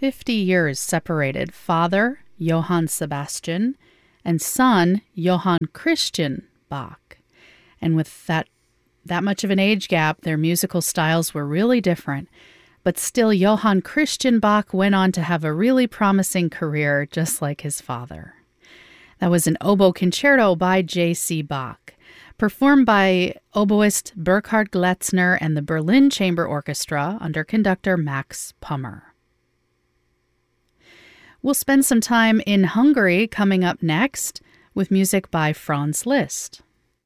50 years separated father, Johann Sebastian, and son, Johann Christian Bach. And with that much of an age gap, their musical styles were really different. But still, Johann Christian Bach went on to have a really promising career, just like his father. That was an oboe concerto by J.C. Bach, performed by oboist Burkhard Gletzner and the Berlin Chamber Orchestra under conductor Max Pummer. We'll spend some time in Hungary coming up next with music by Franz Liszt.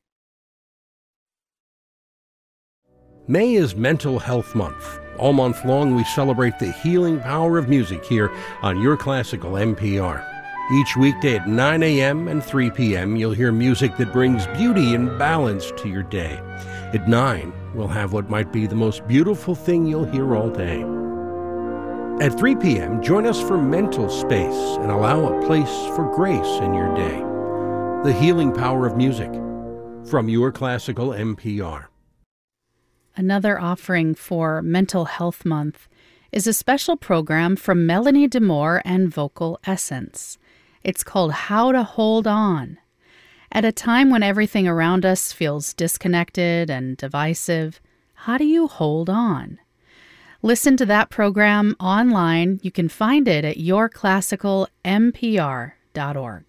May is Mental Health Month. All month long, we celebrate the healing power of music here on Your Classical NPR. Each weekday at 9 a.m. and 3 p.m., you'll hear music that brings beauty and balance to your day. At 9, we'll have what might be the most beautiful thing you'll hear all day. At 3 p.m., join us for Mental Space and allow a place for grace in your day. The healing power of music from Your Classical NPR. Another offering for Mental Health Month is a special program from Melanie DeMore and Vocal Essence. It's called How to Hold On. At a time when everything around us feels disconnected and divisive, how do you hold on? Listen to that program online. You can find it at yourclassicalnpr.org.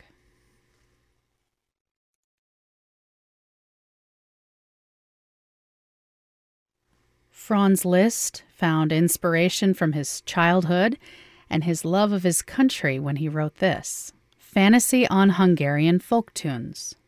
Franz Liszt found inspiration from his childhood and his love of his country when he wrote this, Fantasy on Hungarian Folk Tunes.